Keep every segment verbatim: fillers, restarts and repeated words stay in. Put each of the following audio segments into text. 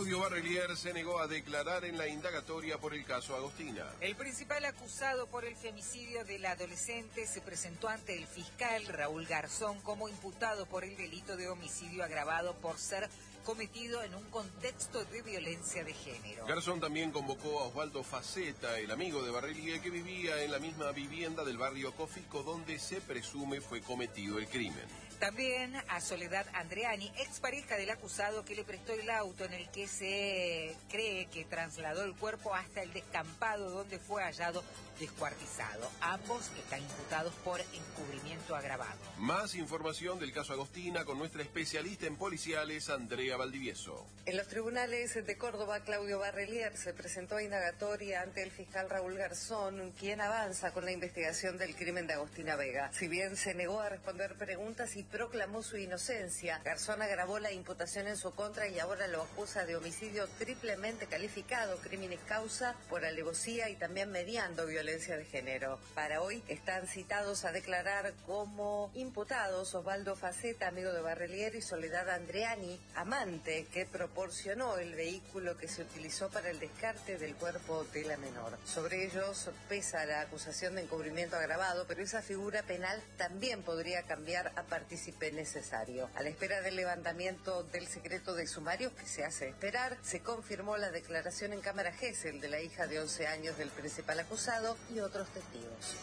Claudio Barrelier se negó a declarar en la indagatoria por el caso Agostina. El principal acusado por el femicidio de la adolescente se presentó ante el fiscal Raúl Garzón como imputado por el delito de homicidio agravado por ser cometido en un contexto de violencia de género. Garzón también convocó a Osvaldo Faceta, el amigo de Barrelier, que vivía en la misma vivienda del barrio Cofico, donde se presume fue cometido el crimen. También a Soledad Andreani, expareja del acusado, que le prestó el auto en el que se cree que trasladó el cuerpo hasta el descampado donde fue hallado descuartizado. Ambos están imputados por encubrimiento agravado. Más información del caso Agostina con nuestra especialista en policiales, Andrea Valdivieso. En los tribunales de Córdoba, Claudio Barrelier se presentó a indagatoria ante el fiscal Raúl Garzón, quien avanza con la investigación del crimen de Agostina Vega. Si bien se negó a responder preguntas y proclamó su inocencia, Garzón agravó la imputación en su contra y ahora lo acusa de homicidio triplemente calificado, crímenes causa por alevosía y también mediando violencia de género. Para hoy están citados a declarar como imputados Osvaldo Faceta, amigo de Barrelier, y Soledad Andreani, amante que proporcionó el vehículo que se utilizó para el descarte del cuerpo de la menor. Sobre ellos pesa la acusación de encubrimiento agravado, pero esa figura penal también podría cambiar a partícipe necesario. A la espera del levantamiento del secreto de sumario, que se hace esperar, se confirmó la declaración en cámara Gesell de la hija de once años del principal acusado y otros testigos.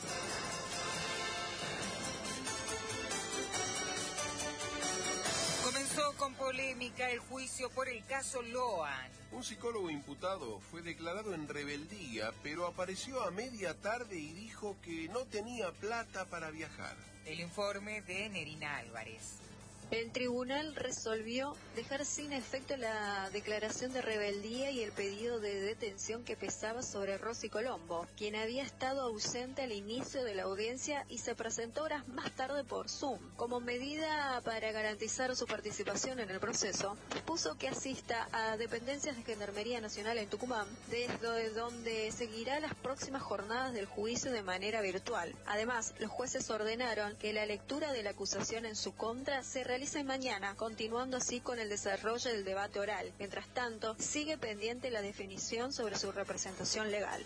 Comenzó con polémica el juicio por el caso Loan. Un psicólogo imputado fue declarado en rebeldía, pero apareció a media tarde y dijo que no tenía plata para viajar. El informe de Nerina Álvarez. El tribunal resolvió dejar sin efecto la declaración de rebeldía y el pedido de detención que pesaba sobre Rosy Colombo, quien había estado ausente al inicio de la audiencia y se presentó horas más tarde por Zoom. Como medida para garantizar su participación en el proceso, dispuso que asista a dependencias de Gendarmería Nacional en Tucumán, desde donde seguirá las próximas jornadas del juicio de manera virtual. Además, los jueces ordenaron que la lectura de la acusación en su contra se realice mañana, continuando así con el desarrollo del debate oral. Mientras tanto, sigue pendiente la definición sobre su representación legal.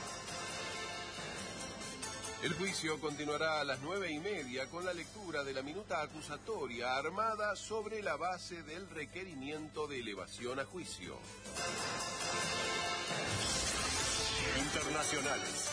El juicio continuará a las nueve y media con la lectura de la minuta acusatoria armada sobre la base del requerimiento de elevación a juicio. Internacionales.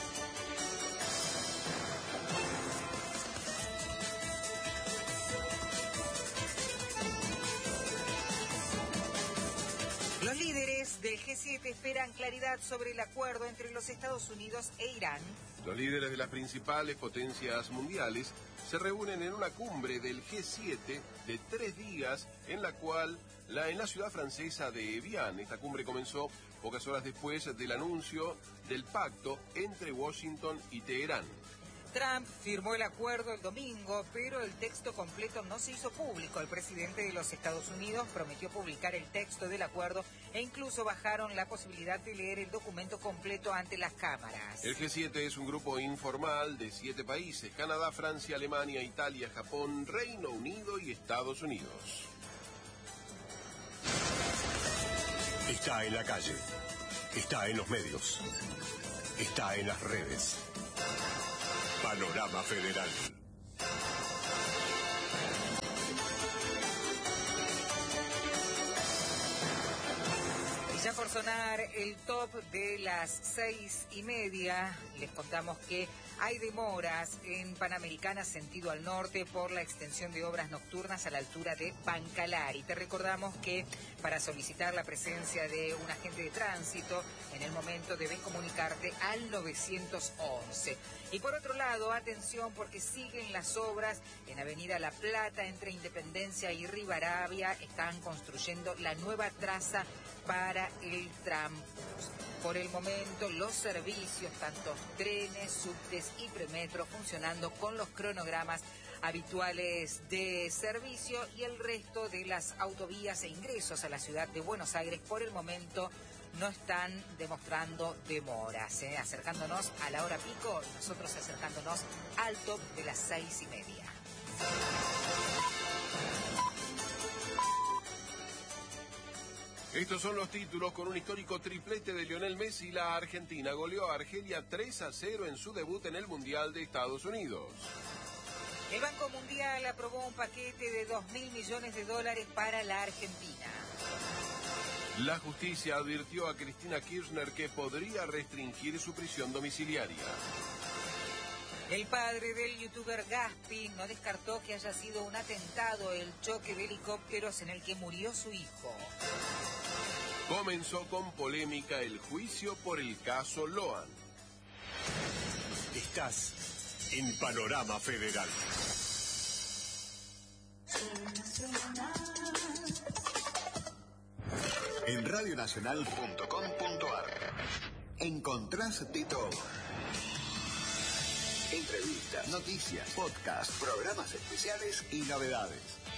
Los líderes del G siete esperan claridad sobre el acuerdo entre los Estados Unidos e Irán. Los líderes de las principales potencias mundiales se reúnen en una cumbre del G siete de tres días en la cual la, en la ciudad francesa de Evian. Esta cumbre comenzó pocas horas después del anuncio del pacto entre Washington y Teherán. Trump firmó el acuerdo el domingo, pero el texto completo no se hizo público. El presidente de los Estados Unidos prometió publicar el texto del acuerdo e incluso bajaron la posibilidad de leer el documento completo ante las cámaras. El G siete es un grupo informal de siete países: Canadá, Francia, Alemania, Italia, Japón, Reino Unido y Estados Unidos. Está en la calle, está en los medios, está en las redes. Panorama Federal. Y ya por sonar el top de las seis y media, les contamos que hay demoras en Panamericana sentido al norte por la extensión de obras nocturnas a la altura de Bacalar. Y te recordamos que para solicitar la presencia de un agente de tránsito, en el momento debes comunicarte al nueve once. Y por otro lado, atención porque siguen las obras en Avenida La Plata entre Independencia y Rivadavia. Están construyendo la nueva traza para el Trambús. Por el momento, los servicios, tanto trenes, subtes y premetro, funcionando con los cronogramas habituales de servicio, y el resto de las autovías e ingresos a la ciudad de Buenos Aires, por el momento, no están demostrando demoras, ¿eh? Acercándonos a la hora pico y nosotros acercándonos al top de las seis y media. Estos son los títulos. Con un histórico triplete de Lionel Messi, la Argentina goleó a Argelia tres a cero en su debut en el Mundial de Estados Unidos. El Banco Mundial aprobó un paquete de dos mil millones de dólares para la Argentina. La justicia advirtió a Cristina Kirchner que podría restringir su prisión domiciliaria. El padre del youtuber Gaspi no descartó que haya sido un atentado el choque de helicópteros en el que murió su hijo. Comenzó con polémica el juicio por el caso Loan. Estás en Panorama Federal. En radionacional punto com punto a r encontrás de todo. Entrevistas, noticias, podcasts, programas especiales y novedades.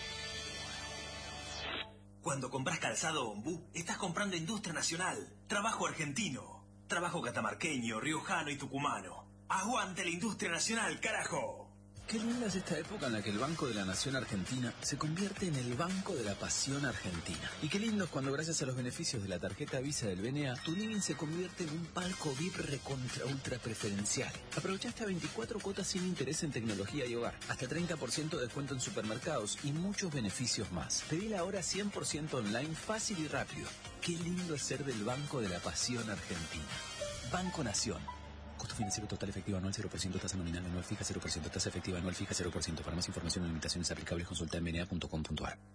Cuando compras calzado Ombú, estás comprando industria nacional, trabajo argentino, trabajo catamarqueño, riojano y tucumano. ¡Aguante la industria nacional, carajo! Qué linda es esta época en la que el Banco de la Nación Argentina se convierte en el Banco de la Pasión Argentina. Y qué lindo es cuando, gracias a los beneficios de la tarjeta Visa del B N A, tu living se convierte en un palco V I P recontra ultra preferencial. Aprovecha hasta veinticuatro cuotas sin interés en tecnología y hogar, hasta treinta por ciento de descuento en supermercados y muchos beneficios más. Pedila ahora cien por ciento online, fácil y rápido. Qué lindo es ser del Banco de la Pasión Argentina. Banco Nación. Costo financiero total efectivo anual cero por ciento, tasa nominal anual fija cero por ciento, tasa efectiva anual fija cero por ciento. Para más información y limitaciones aplicables, consulta en b n a punto com punto a r.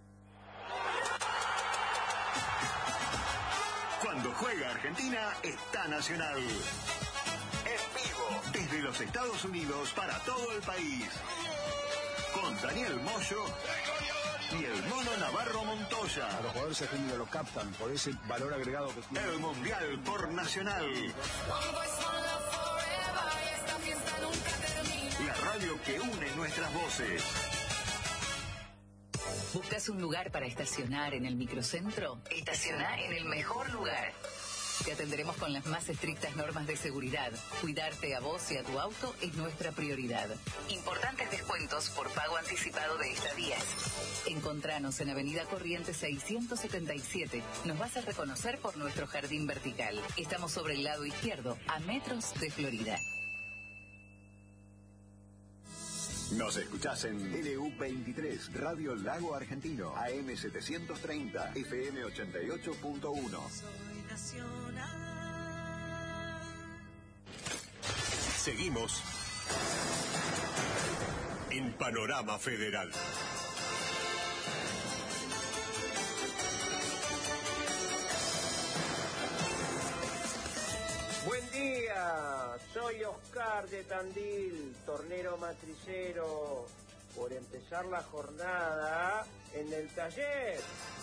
Cuando juega Argentina, está Nacional. En vivo, desde los Estados Unidos para todo el país. Con Daniel Moyo y el Mono Navarro Montoya. A los jugadores argentinos lo captan por ese valor agregado que tiene. El Mundial por Nacional. La radio que une nuestras voces. ¿Buscas un lugar para estacionar en el microcentro? Estaciona en el mejor lugar. Te atenderemos con las más estrictas normas de seguridad. Cuidarte a vos y a tu auto es nuestra prioridad. Importantes descuentos por pago anticipado de estadías. Encontranos en Avenida Corrientes seiscientos setenta y siete. Nos vas a reconocer por nuestro jardín vertical. Estamos sobre el lado izquierdo, a metros de Florida. Nos escuchás en L U veintitrés, Radio Lago Argentino, A M setecientos treinta, F M ochenta y ocho punto uno. Seguimos en Panorama Federal. Buen día, soy Oscar de Tandil, tornero matricero, por empezar la jornada en el taller.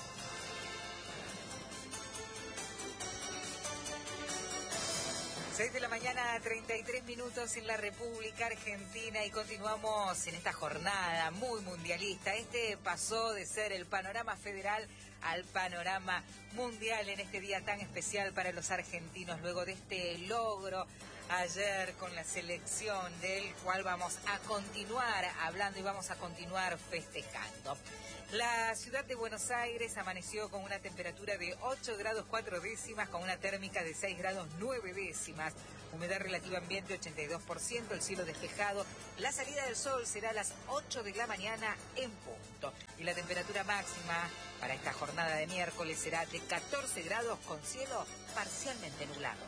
seis de la mañana, treinta y tres minutos en la República Argentina y continuamos en esta jornada muy mundialista. Este pasó de ser el panorama federal al panorama mundial en este día tan especial para los argentinos, luego de este logro ayer con la selección, del cual vamos a continuar hablando y vamos a continuar festejando. La ciudad de Buenos Aires amaneció con una temperatura de ocho grados cuatro décimas, con una térmica de seis grados nueve décimas, humedad relativa ambiente ochenta y dos por ciento, el cielo despejado. La salida del sol será a las ocho de la mañana en punto. Y la temperatura máxima para esta jornada de miércoles será de catorce grados con cielo parcialmente nublado.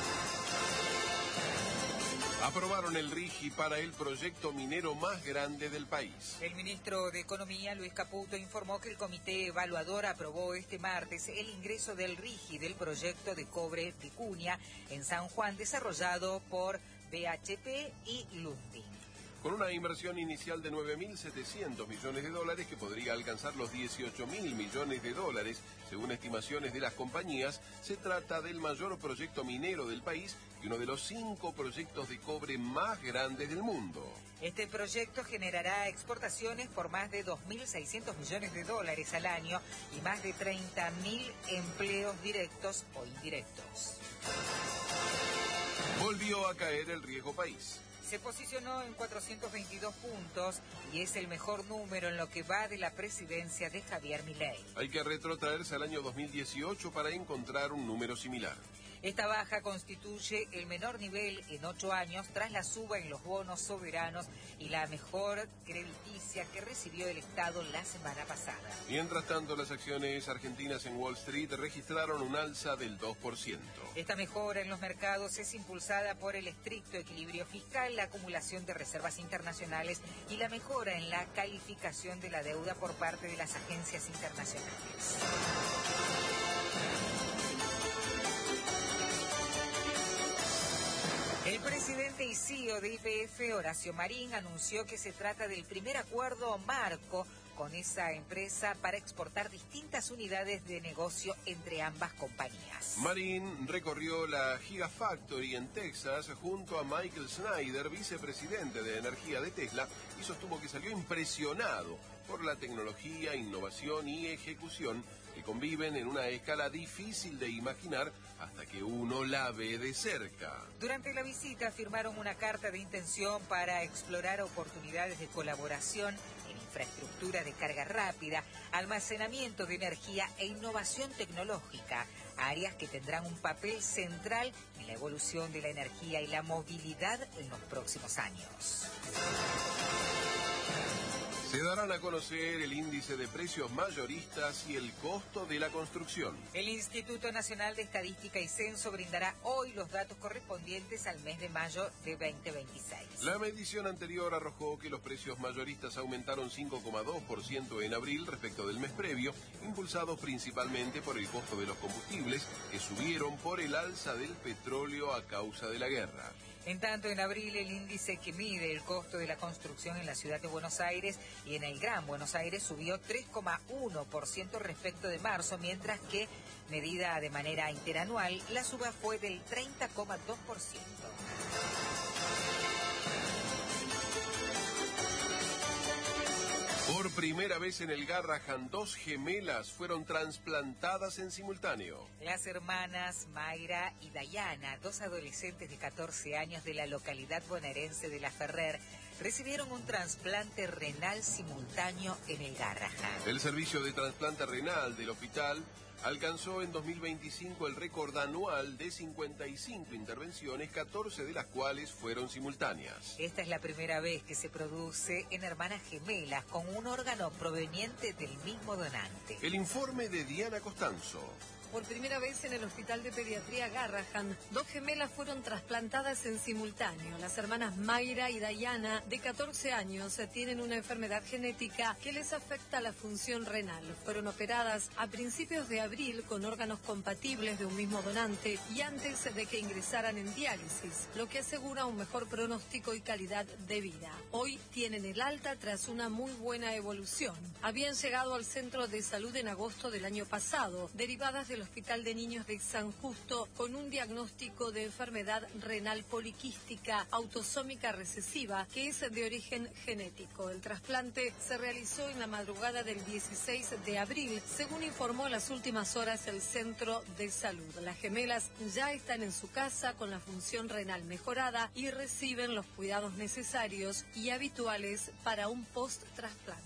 Aprobaron el RIGI para el proyecto minero más grande del país. El ministro de Economía, Luis Caputo, informó que el comité evaluador aprobó este martes el ingreso del RIGI del proyecto de cobre Vicuña en San Juan, desarrollado por B H P y Lundin. Con una inversión inicial de nueve mil setecientos millones de dólares que podría alcanzar los dieciocho mil millones de dólares, según estimaciones de las compañías, se trata del mayor proyecto minero del país y uno de los cinco proyectos de cobre más grandes del mundo. Este proyecto generará exportaciones por más de dos mil seiscientos millones de dólares al año y más de treinta mil empleos directos o indirectos. Volvió a caer el riesgo país. Se posicionó en cuatrocientos veintidós puntos y es el mejor número en lo que va de la presidencia de Javier Milei. Hay que retrotraerse al año dos mil dieciocho para encontrar un número similar. Esta baja constituye el menor nivel en ocho años tras la suba en los bonos soberanos y la mejor crediticia que recibió el Estado la semana pasada. Mientras tanto, las acciones argentinas en Wall Street registraron un alza del dos por ciento. Esta mejora en los mercados es impulsada por el estricto equilibrio fiscal, la acumulación de reservas internacionales y la mejora en la calificación de la deuda por parte de las agencias internacionales. El presidente y C E O de Y P F, Horacio Marín, anunció que se trata del primer acuerdo marco con esa empresa para exportar distintas unidades de negocio entre ambas compañías. Marín recorrió la Gigafactory en Texas junto a Michael Snyder, vicepresidente de energía de Tesla, y sostuvo que salió impresionado por la tecnología, innovación y ejecución que conviven en una escala difícil de imaginar hasta que uno la ve de cerca. Durante la visita firmaron una carta de intención para explorar oportunidades de colaboración en infraestructura de carga rápida, almacenamiento de energía e innovación tecnológica, áreas que tendrán un papel central en la evolución de la energía y la movilidad en los próximos años. Se darán a conocer el índice de precios mayoristas y el costo de la construcción. El Instituto Nacional de Estadística y Censo brindará hoy los datos correspondientes al mes de mayo de veinte veintiséis. La medición anterior arrojó que los precios mayoristas aumentaron cinco coma dos por ciento en abril respecto del mes previo, impulsados principalmente por el costo de los combustibles, que subieron por el alza del petróleo a causa de la guerra. En tanto, en abril el índice que mide el costo de la construcción en la ciudad de Buenos Aires y en el Gran Buenos Aires subió tres coma uno por ciento respecto de marzo, mientras que, medida de manera interanual, la suba fue del treinta coma dos por ciento. Por primera vez en el Garrahan, dos gemelas fueron trasplantadas en simultáneo. Las hermanas Mayra y Dayana, dos adolescentes de catorce años de la localidad bonaerense de La Ferrer, recibieron un trasplante renal simultáneo en el Garrahan. El servicio de trasplante renal del hospital alcanzó en dos mil veinticinco el récord anual de cincuenta y cinco intervenciones, catorce de las cuales fueron simultáneas. Esta es la primera vez que se produce en hermanas gemelas con un órgano proveniente del mismo donante. El informe de Diana Costanzo. Por primera vez en el Hospital de Pediatría Garrahan, dos gemelas fueron trasplantadas en simultáneo. Las hermanas Mayra y Dayana, de catorce años, tienen una enfermedad genética que les afecta la función renal. Fueron operadas a principios de abril con órganos compatibles de un mismo donante y antes de que ingresaran en diálisis, lo que asegura un mejor pronóstico y calidad de vida. Hoy tienen el alta tras una muy buena evolución. Habían llegado al centro de salud en agosto del año pasado, derivadas del Hospital de Niños de San Justo con un diagnóstico de enfermedad renal poliquística autosómica recesiva que es de origen genético. El trasplante se realizó en la madrugada del dieciséis de abril, según informó en las últimas horas el Centro de Salud. Las gemelas ya están en su casa con la función renal mejorada y reciben los cuidados necesarios y habituales para un post-trasplante.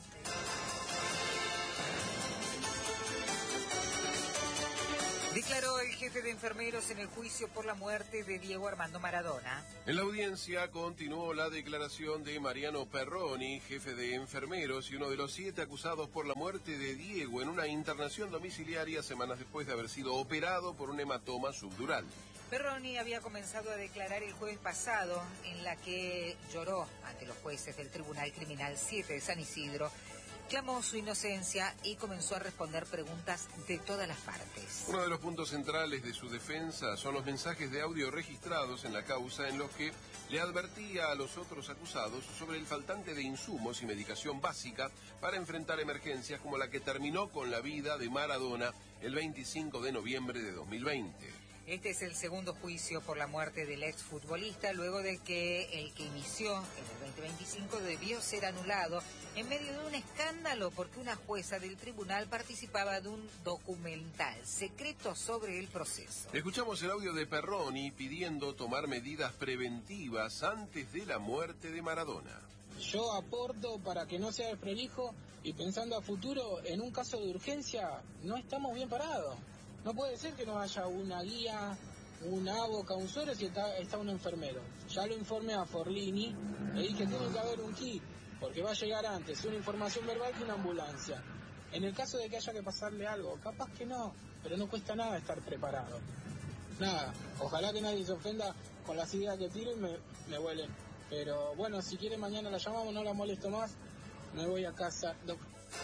Declaró el jefe de enfermeros en el juicio por la muerte de Diego Armando Maradona. En la audiencia continuó la declaración de Mariano Perroni, jefe de enfermeros y uno de los siete acusados por la muerte de Diego en una internación domiciliaria semanas después de haber sido operado por un hematoma subdural. Perroni había comenzado a declarar el jueves pasado, en la que lloró ante los jueces del Tribunal Criminal siete de San Isidro, clamó su inocencia y comenzó a responder preguntas de todas las partes. Uno de los puntos centrales de su defensa son los mensajes de audio registrados en la causa en los que le advertía a los otros acusados sobre el faltante de insumos y medicación básica para enfrentar emergencias como la que terminó con la vida de Maradona el veinticinco de noviembre de dos mil veinte. Este es el segundo juicio por la muerte del exfutbolista, luego de que el que inició en el veinte veinticinco debió ser anulado en medio de un escándalo porque una jueza del tribunal participaba de un documental secreto sobre el proceso. Escuchamos el audio de Perroni pidiendo tomar medidas preventivas antes de la muerte de Maradona. Yo aporto para que no sea desprolijo y pensando a futuro, en un caso de urgencia, no estamos bien parados. No puede ser que no haya una guía, una boca, un suero si está, está un enfermero. Ya lo informé a Forlini, le dije tiene que haber un kit, porque va a llegar antes una información verbal que una ambulancia. En el caso de que haya que pasarle algo, capaz que no, pero no cuesta nada estar preparado. Nada, ojalá que nadie se ofenda con las ideas que tiro y me, me vuelen. Pero bueno, si quiere mañana la llamamos, no la molesto más, me voy a casa. Doc.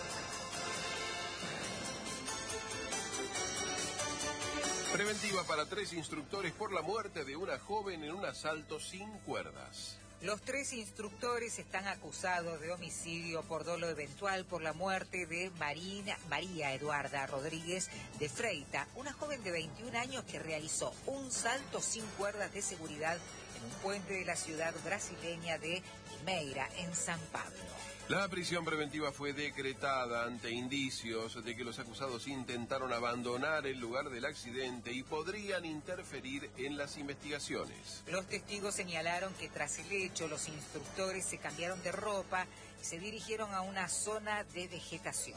Preventiva para tres instructores por la muerte de una joven en un asalto sin cuerdas. Los tres instructores están acusados de homicidio por dolo eventual por la muerte de Marina, María Eduarda Rodríguez de Freita, una joven de veintiún años que realizó un salto sin cuerdas de seguridad en un puente de la ciudad brasileña de Limeira, en San Pablo. La prisión preventiva fue decretada ante indicios de que los acusados intentaron abandonar el lugar del accidente y podrían interferir en las investigaciones. Los testigos señalaron que tras el hecho los instructores se cambiaron de ropa y se dirigieron a una zona de vegetación.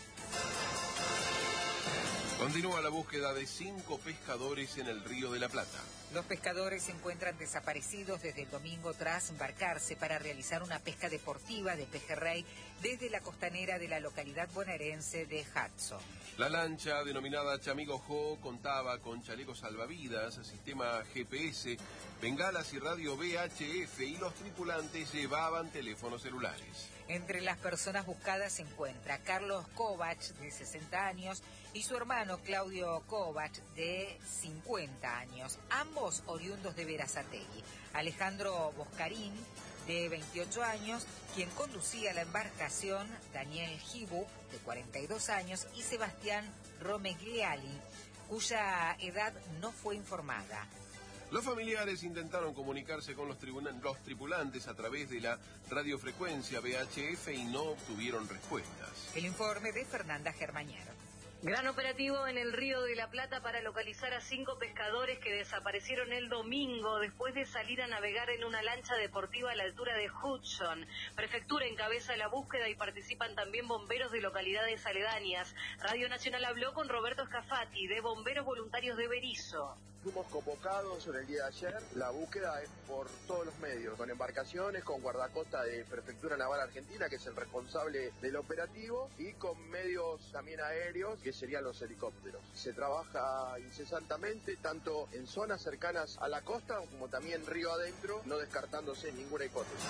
Continúa la búsqueda de cinco pescadores en el Río de la Plata. Los pescadores se encuentran desaparecidos desde el domingo tras embarcarse para realizar una pesca deportiva de pejerrey desde la costanera de la localidad bonaerense de Hudson. La lancha, denominada Chamigo Jo, contaba con chalecos salvavidas, sistema G P S, bengalas y radio V H F, y los tripulantes llevaban teléfonos celulares. Entre las personas buscadas se encuentra Carlos Kovac, de sesenta años, y su hermano Claudio Kovac, de cincuenta años, ambos oriundos de Berazategui. Alejandro Boscarín, de veintiocho años, quien conducía la embarcación, Daniel Gibu, de cuarenta y dos años, y Sebastián Romegliali, cuya edad no fue informada. Los familiares intentaron comunicarse con los, los tripulantes a través de la radiofrecuencia V H F y no obtuvieron respuestas. El informe de Fernanda Germañero. Gran operativo en el Río de la Plata para localizar a cinco pescadores que desaparecieron el domingo después de salir a navegar en una lancha deportiva a la altura de Hudson. Prefectura encabeza la búsqueda y participan también bomberos de localidades aledañas. Radio Nacional habló con Roberto Scafati, de Bomberos Voluntarios de Berisso. Fuimos convocados en el día de ayer. La búsqueda es por todos los medios, con embarcaciones, con guardacosta de Prefectura Naval Argentina, que es el responsable del operativo, y con medios también aéreos, que serían los helicópteros. Se trabaja incesantemente, tanto en zonas cercanas a la costa como también río adentro, no descartándose ninguna hipótesis.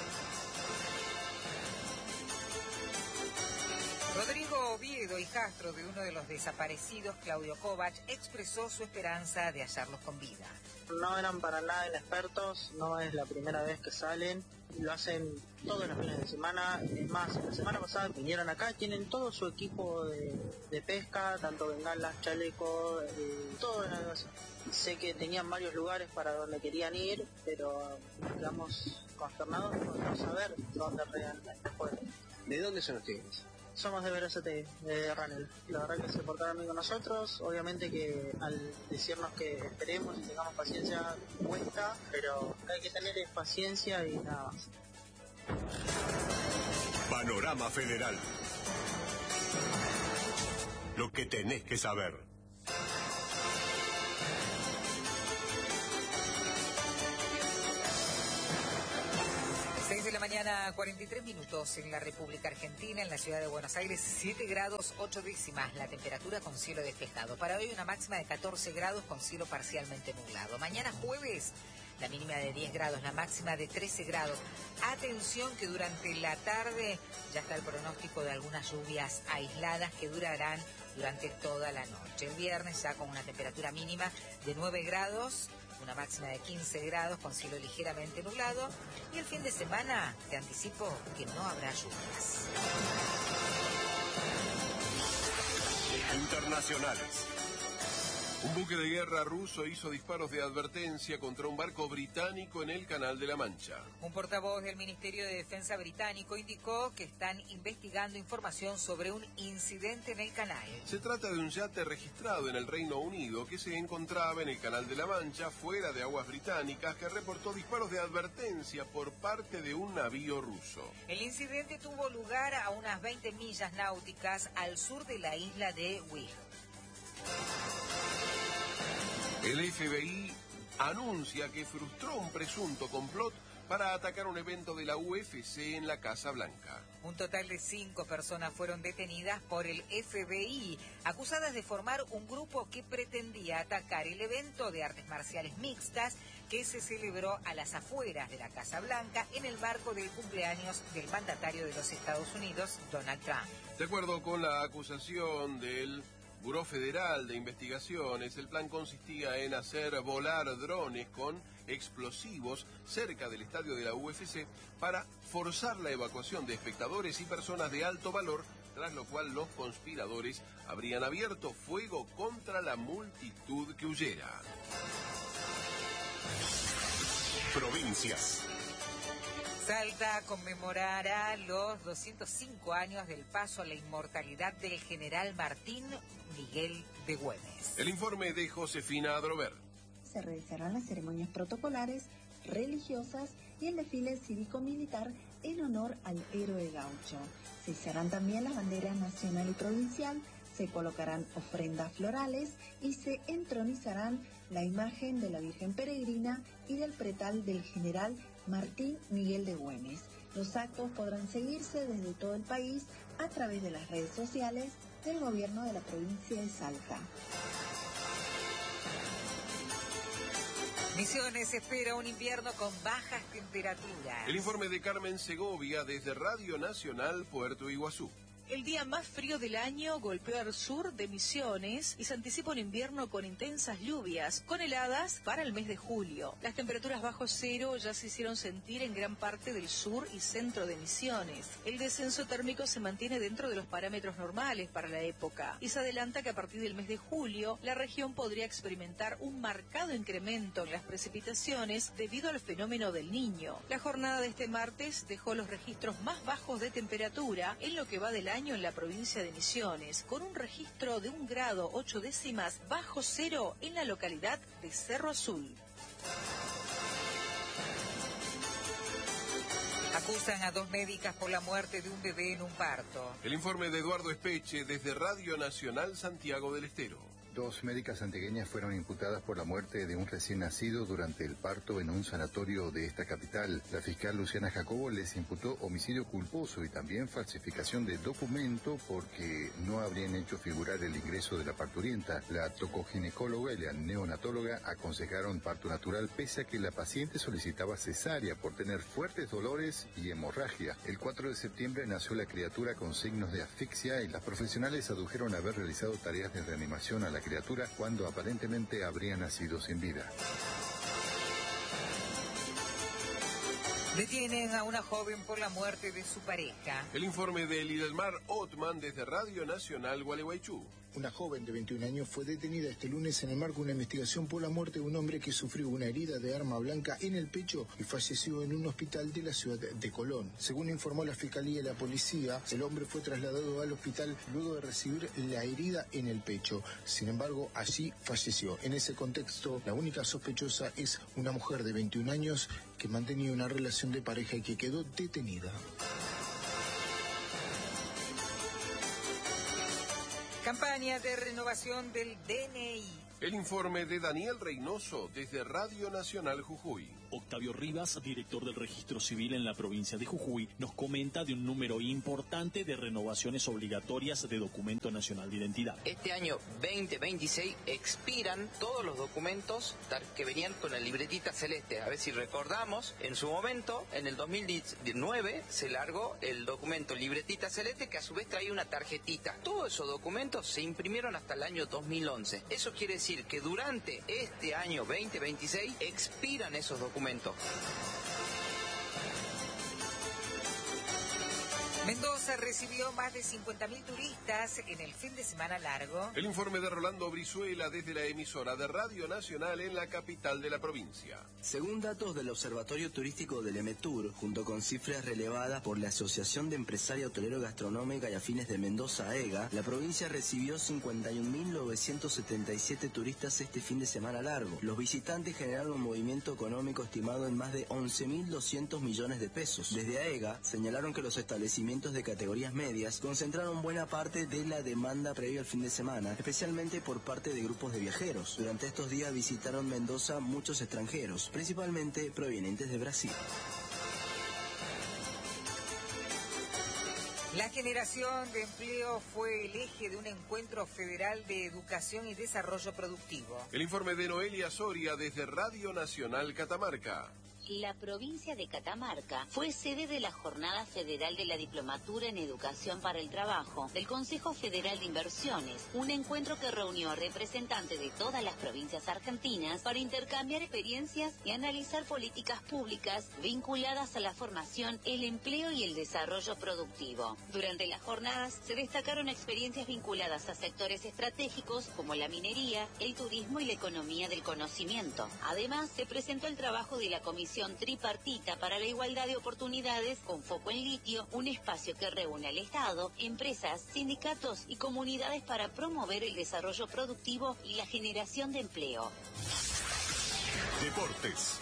Rodrigo Oviedo, hijastro de uno de los desaparecidos, Claudio Kovac, expresó su esperanza de hallarlos con vida. No eran para nada inexpertos, no es la primera vez que salen, lo hacen todos los fines de semana. Es más, la semana pasada vinieron acá, tienen todo su equipo de, de pesca, tanto bengalas, chalecos, eh, todo en algo así. Sé que tenían varios lugares para donde querían ir, pero nos quedamos consternados por no saber dónde realmente fueron. ¿De dónde son ustedes? Somos de Berazategui, de Ranel. La verdad que se portaron bien con nosotros. Obviamente que al decirnos que esperemos y tengamos paciencia cuesta, pero lo que hay que tener es paciencia y nada más. Panorama Federal. Lo que tenés que saber. seis de la mañana, cuarenta y tres minutos en la República Argentina, en la ciudad de Buenos Aires, siete grados ocho décimas, la temperatura con cielo despejado. Para hoy una máxima de catorce grados con cielo parcialmente nublado. Mañana jueves, la mínima de diez grados, la máxima de trece grados. Atención que durante la tarde ya está el pronóstico de algunas lluvias aisladas que durarán durante toda la noche. El viernes ya con una temperatura mínima de nueve grados, una máxima de quince grados con cielo ligeramente nublado, y el fin de semana te anticipo que no habrá lluvias. Internacionales. Un buque de guerra ruso hizo disparos de advertencia contra un barco británico en el Canal de la Mancha. Un portavoz del Ministerio de Defensa británico indicó que están investigando información sobre un incidente en el canal. Se trata de un yate registrado en el Reino Unido que se encontraba en el Canal de la Mancha, fuera de aguas británicas, que reportó disparos de advertencia por parte de un navío ruso. El incidente tuvo lugar a unas veinte millas náuticas al sur de la isla de Wight. El F B I anuncia que frustró un presunto complot para atacar un evento de la U F C en la Casa Blanca. Un total de cinco personas fueron detenidas por el F B I, acusadas de formar un grupo que pretendía atacar el evento de artes marciales mixtas que se celebró a las afueras de la Casa Blanca en el marco del cumpleaños del mandatario de los Estados Unidos, Donald Trump. De acuerdo con la acusación del Buró Federal de Investigaciones, el plan consistía en hacer volar drones con explosivos cerca del estadio de la U F C para forzar la evacuación de espectadores y personas de alto valor, tras lo cual los conspiradores habrían abierto fuego contra la multitud que huyera. Provincias. Salta conmemorará los doscientos cinco años del paso a la inmortalidad del general Martín Miguel de Güemes. El informe de Josefina Adrover. Se realizarán las ceremonias protocolares, religiosas y el desfile cívico-militar en honor al héroe gaucho. Se izarán también las banderas nacional y provincial, se colocarán ofrendas florales y se entronizarán la imagen de la Virgen Peregrina y del pretal del general Martín Miguel de Güemes. Los actos podrán seguirse desde todo el país a través de las redes sociales del gobierno de la provincia de Salta. Misiones espera un invierno con bajas temperaturas. El informe de Carmen Segovia desde Radio Nacional Puerto Iguazú. El día más frío del año golpeó al sur de Misiones y se anticipa un invierno con intensas lluvias, con heladas para el mes de julio. Las temperaturas bajo cero ya se hicieron sentir en gran parte del sur y centro de Misiones. El descenso térmico se mantiene dentro de los parámetros normales para la época y se adelanta que a partir del mes de julio la región podría experimentar un marcado incremento en las precipitaciones debido al fenómeno del Niño. La jornada de este martes dejó los registros más bajos de temperatura en lo que va del año en la provincia de Misiones, con un registro de un grado ocho décimas bajo cero en la localidad de Cerro Azul. Acusan a dos médicas por la muerte de un bebé en un parto. El informe de Eduardo Espeche desde Radio Nacional Santiago del Estero. Dos médicas santiagueñas fueron imputadas por la muerte de un recién nacido durante el parto en un sanatorio de esta capital. La fiscal Luciana Jacobo les imputó homicidio culposo y también falsificación de documento porque no habrían hecho figurar el ingreso de la parturienta. La tocoginecóloga y la neonatóloga aconsejaron parto natural pese a que la paciente solicitaba cesárea por tener fuertes dolores y hemorragia. El cuatro de septiembre nació la criatura con signos de asfixia y las profesionales adujeron haber realizado tareas de reanimación a la criatura cuando aparentemente habría nacido sin vida. Detienen a una joven por la muerte de su pareja. El informe de Lidelmar Otman desde Radio Nacional Gualeguaychú. Una joven de veintiún años fue detenida este lunes en el marco de una investigación por la muerte de un hombre que sufrió una herida de arma blanca en el pecho y falleció en un hospital de la ciudad de Colón. Según informó la Fiscalía y la Policía, el hombre fue trasladado al hospital luego de recibir la herida en el pecho. Sin embargo, allí falleció. En ese contexto, la única sospechosa es una mujer de veintiún años que mantenía una relación de pareja y que quedó detenida. Campaña de renovación del D N I. El informe de Daniel Reynoso desde Radio Nacional Jujuy. Octavio Rivas, director del Registro Civil en la provincia de Jujuy, nos comenta de un número importante de renovaciones obligatorias de Documento Nacional de Identidad. Este año veinte veintiséis expiran todos los documentos que venían con la libretita celeste. A ver si recordamos, en su momento, en el dos mil nueve, se largó el documento libretita celeste que a su vez traía una tarjetita. Todos esos documentos se imprimieron hasta el año dos mil once. Eso quiere decir que durante este año veinte veintiséis expiran esos documentos. Mendoza recibió más de cincuenta mil turistas en el fin de semana largo. El informe de Rolando Brizuela desde la emisora de Radio Nacional en la capital de la provincia. Según datos del Observatorio Turístico del EMETUR, junto con cifras relevadas por la Asociación de Empresaria Hotelero Gastronómica y Afines de Mendoza, AEGA, la provincia recibió cincuenta y un mil novecientos setenta y siete turistas este fin de semana largo. Los visitantes generaron un movimiento económico estimado en más de once mil doscientos millones de pesos. Desde AEGA señalaron que los establecimientos de categorías medias concentraron buena parte de la demanda previa al fin de semana, especialmente por parte de grupos de viajeros. Durante estos días visitaron Mendoza muchos extranjeros, principalmente provenientes de Brasil. La generación de empleo fue el eje de un encuentro federal de educación y desarrollo productivo. El informe de Noelia Soria desde Radio Nacional Catamarca. La provincia de Catamarca fue sede de la Jornada Federal de la Diplomatura en Educación para el Trabajo del Consejo Federal de Inversiones, un encuentro que reunió a representantes de todas las provincias argentinas para intercambiar experiencias y analizar políticas públicas vinculadas a la formación, el empleo y el desarrollo productivo. Durante las jornadas se destacaron experiencias vinculadas a sectores estratégicos como la minería, el turismo y la economía del conocimiento. Además, se presentó el trabajo de la Comisión Tripartita para la Igualdad de Oportunidades con foco en litio, un espacio que reúne al Estado, empresas, sindicatos y comunidades para promover el desarrollo productivo y la generación de empleo. Deportes.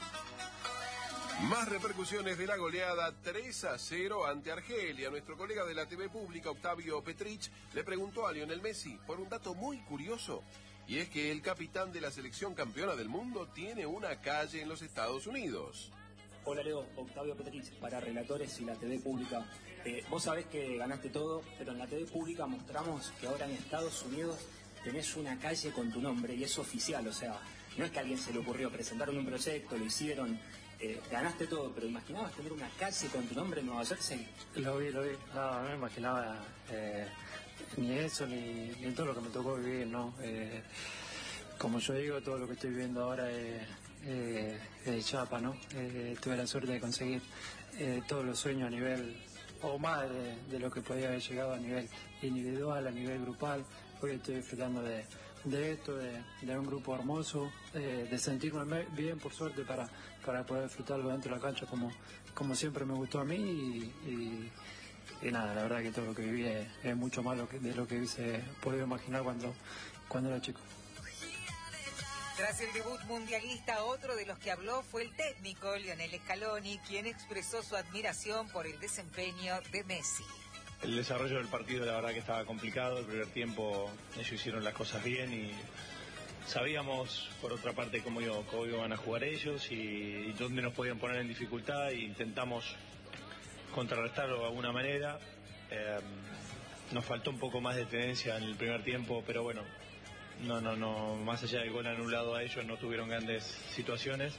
Más repercusiones de la goleada tres a cero ante Argelia. Nuestro colega de la T V pública, Octavio Petrich, le preguntó a Lionel Messi por un dato muy curioso. Y es que el capitán de la selección campeona del mundo tiene una calle en los Estados Unidos. Hola Leo, Octavio Petrich para Relatores y la T V pública. Eh, vos sabés que ganaste todo, pero en la T V pública mostramos que ahora en Estados Unidos tenés una calle con tu nombre y es oficial, o sea, no es que a alguien se le ocurrió, presentaron un proyecto, lo hicieron, eh, ganaste todo, pero ¿imaginabas tener una calle con tu nombre en Nueva Jersey? Lo vi, lo vi, no, no me imaginaba... Eh... ni eso, ni, ni todo lo que me tocó vivir, ¿no? Eh, como yo digo, todo lo que estoy viviendo ahora es, eh, es chapa, ¿no? Eh, tuve la suerte de conseguir eh, todos los sueños a nivel, o más de, de lo que podía haber llegado a nivel individual, a nivel grupal. Hoy estoy disfrutando de, de esto, de, de un grupo hermoso, eh, de sentirme bien, por suerte, para, para poder disfrutarlo dentro de la cancha como, como siempre me gustó a mí y... y Y nada, la verdad que todo lo que viví es, es mucho más lo que, de lo que hubiese podido imaginar cuando, cuando era chico. Tras el debut mundialista, otro de los que habló fue el técnico Lionel Scaloni, quien expresó su admiración por el desempeño de Messi. El desarrollo del partido la verdad que estaba complicado, el primer tiempo ellos hicieron las cosas bien y sabíamos por otra parte cómo, iba, cómo iban a jugar ellos y, y dónde nos podían poner en dificultad e intentamos contrarrestarlo de alguna manera. Eh, nos faltó un poco más de tenencia en el primer tiempo, pero bueno, no, no, no, más allá del gol anulado a ellos no tuvieron grandes situaciones.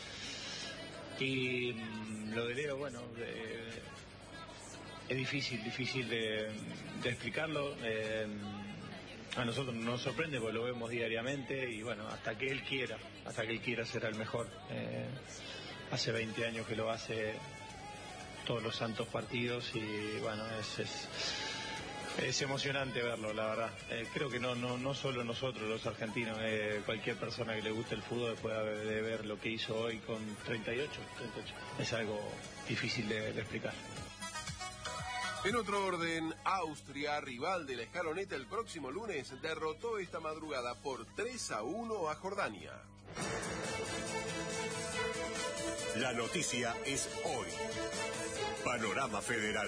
Y mmm, lo de Leo, bueno, eh, es difícil, difícil de, de explicarlo. Eh, a nosotros nos sorprende porque lo vemos diariamente y bueno, hasta que él quiera, hasta que él quiera será el mejor. Eh, hace veinte años que lo hace todos los santos partidos y bueno, es, es, es emocionante verlo, la verdad. Eh, creo que no, no, no solo nosotros los argentinos, eh, cualquier persona que le guste el fútbol puede de ver lo que hizo hoy con treinta y ocho. Es algo difícil de, de explicar. En otro orden, Austria, rival de la escaloneta el próximo lunes, derrotó esta madrugada por tres a uno a Jordania. La noticia es hoy. Panorama Federal.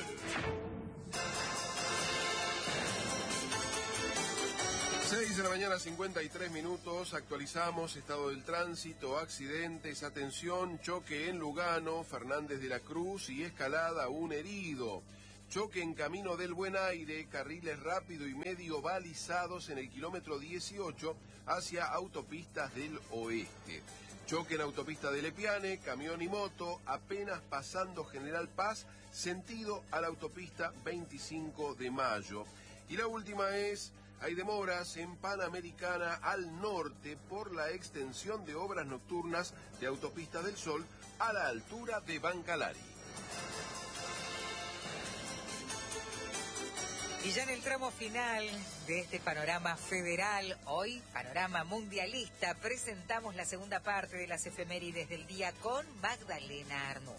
seis de la mañana, cincuenta y tres minutos, actualizamos estado del tránsito, accidentes, atención, choque en Lugano, Fernández de la Cruz y Escalada, un herido. Choque en Camino del Buen Aire, carriles rápido y medio balizados en el kilómetro dieciocho hacia Autopistas del Oeste. Choque en autopista de Lepiane, camión y moto, apenas pasando General Paz, sentido a la autopista veinticinco de mayo. Y la última es, hay demoras en Panamericana al norte por la extensión de obras nocturnas de Autopista del Sol a la altura de Bancalari. Y ya en el tramo final de este panorama federal, hoy panorama mundialista, presentamos la segunda parte de las efemérides del día con Magdalena Arnaud.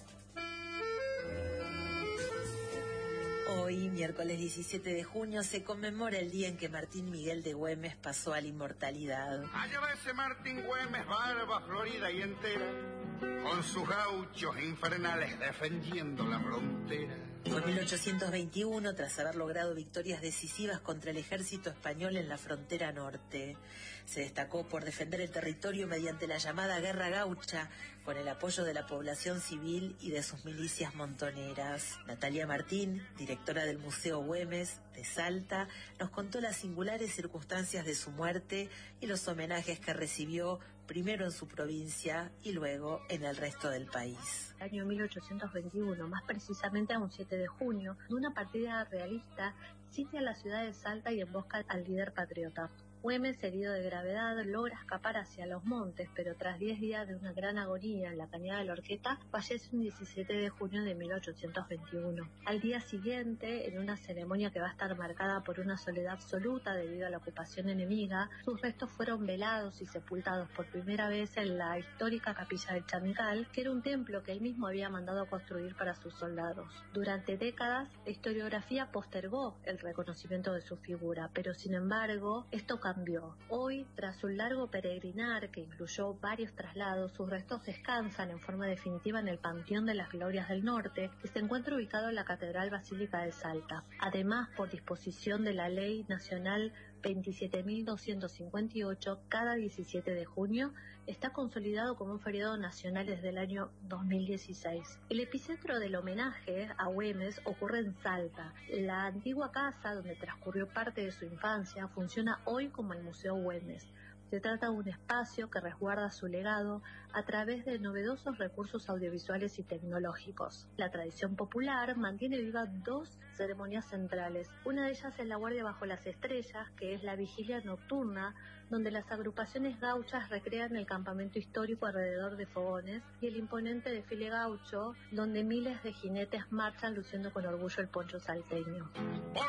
Hoy, miércoles diecisiete de junio, se conmemora el día en que Martín Miguel de Güemes pasó a la inmortalidad. Allá va ese Martín Güemes, barba florida y entera, con sus gauchos infernales defendiendo la frontera. Fue en mil ochocientos veintiuno, tras haber logrado victorias decisivas contra el ejército español en la frontera norte. Se destacó por defender el territorio mediante la llamada Guerra Gaucha, con el apoyo de la población civil y de sus milicias montoneras. Natalia Martín, directora del Museo Güemes de Salta, nos contó las singulares circunstancias de su muerte y los homenajes que recibió primero en su provincia y luego en el resto del país. Año mil ochocientos veintiuno, más precisamente a un siete de junio, una partida realista sitia la ciudad de Salta y embosca al líder patriota. Güemes, herido de gravedad, logra escapar hacia los montes, pero tras diez días de una gran agonía en la cañada de la Horqueta, fallece un diecisiete de junio de mil ochocientos veintiuno. Al día siguiente, en una ceremonia que va a estar marcada por una soledad absoluta debido a la ocupación enemiga, sus restos fueron velados y sepultados por primera vez en la histórica capilla del Chamical, que era un templo que él mismo había mandado construir para sus soldados. Durante décadas, la historiografía postergó el reconocimiento de su figura, pero sin embargo, esto cambió. Hoy, tras un largo peregrinar que incluyó varios traslados, sus restos descansan en forma definitiva en el Panteón de las Glorias del Norte, que se encuentra ubicado en la Catedral Basílica de Salta. Además, por disposición de la Ley Nacional veintisiete mil doscientos cincuenta y ocho, cada diecisiete de junio está consolidado como un feriado nacional desde el año dos mil dieciséis. El epicentro del homenaje a Güemes ocurre en Salta. La antigua casa donde transcurrió parte de su infancia funciona hoy como el Museo Güemes. Se trata de un espacio que resguarda su legado a través de novedosos recursos audiovisuales y tecnológicos. La tradición popular mantiene viva dos ceremonias centrales. Una de ellas es la Guardia Bajo las Estrellas, que es la vigilia nocturna, donde las agrupaciones gauchas recrean el campamento histórico alrededor de fogones, y el imponente desfile gaucho, donde miles de jinetes marchan luciendo con orgullo el poncho salteño.